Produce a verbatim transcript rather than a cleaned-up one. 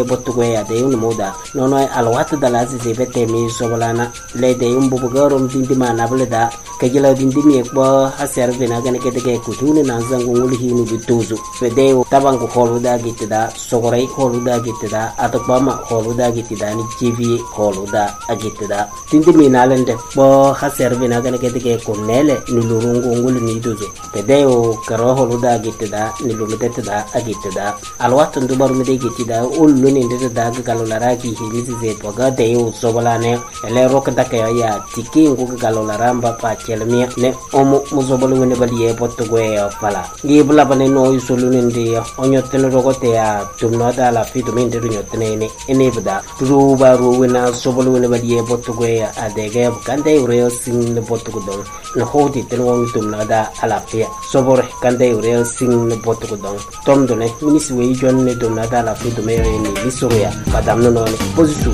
Portuguese de un moda non è alwato dalla si bete mi sobolana le de un bubugaro dindi mana bulda ke jela dindi mi ko haser bina gane ke de ku tuni nan zangu ngul hinu bituzu de tabangu holuda gitida sogorai holuda gitida atokbama holuda gitida ni jivi holuda agitida dindi mi nalende bo haser bina gane ke de ku nele ni lurungu ngul ni duzu de o karo holuda gitida ni lumeteda agitida alwato ndubar mi de gitida ullu ni de dag galolara ki hilisi ze toga de o sobolane ele rokda ke ya tiki ngu galolara mba pa chelmi ne omo muzobolu ne baliye Portuguese fala ngi bula bane no isulu ndi onyo tene rogote ya tumno da la fitu min de nyotene ne ene bada turu ba ru wena sobolu ne baliye Portuguese adege kande ureo sing ne Portuguese no hodi tene won tumno da ala pia sobor kande ureo sing ne Portuguese tom done minisi we jon ne tumno da la fitu me ni lisoya kadam no no posisu